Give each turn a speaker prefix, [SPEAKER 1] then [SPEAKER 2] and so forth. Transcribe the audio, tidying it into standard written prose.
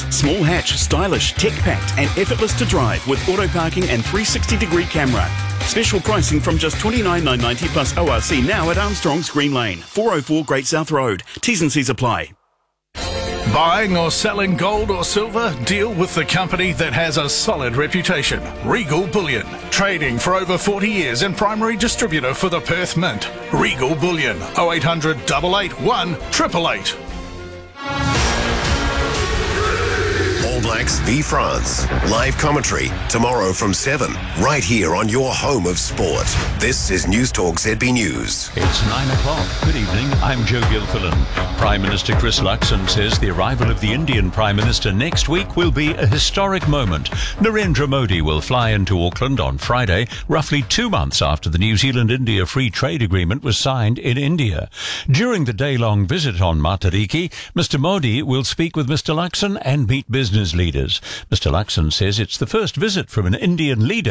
[SPEAKER 1] Small hatch, stylish, tech-packed and effortless to drive with auto parking and 360-degree camera. Special pricing from just $29,990 plus ORC now at Armstrong's Green Lane, 404 Great South Road. T's and C's apply.
[SPEAKER 2] Buying or selling gold or silver? Deal with the company that has a solid reputation. Regal Bullion. Trading for over 40 years and primary distributor for the Perth Mint. Regal Bullion. 0800 881 888.
[SPEAKER 3] All Blacks v France. Live commentary tomorrow from 7, right here on your home of sport. This is News Talk ZB News.
[SPEAKER 4] It's 9 o'clock. Good evening. I'm Joe Gilfillan. Prime Minister Chris Luxon says the arrival of the Indian Prime Minister next week will be a historic moment. Narendra Modi will fly into Auckland on Friday, roughly 2 months after the New Zealand-India Free Trade Agreement was signed in India. During the day-long visit on Matariki, Mr Modi will speak with Mr Luxon and meet business leaders. Mr Luxon says it's the first visit from an Indian leader